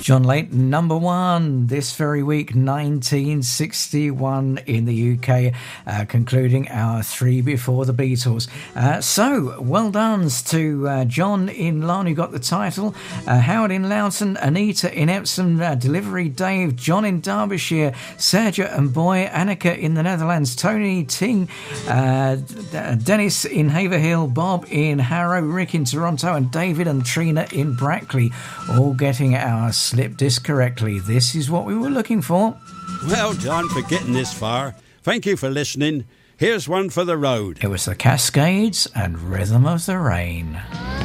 John Layton, number one this very week, 1961 in the UK, concluding our three before the Beatles. So, well done to John in Larne, who got the title, Howard in Loughton, Anita in Epsom, Delivery Dave, John in Derbyshire, Sergio and Boy, Annika in the Netherlands, Tony Ting, Dennis in Haverhill, Bob in Harrow, Rick in Toronto, and David and Trina in Brackley, all getting our slip disc correctly. This is what we were looking for. Well done for getting this far. Thank you for listening. Here's one for the road. It was the Cascades and Rhythm of the Rain.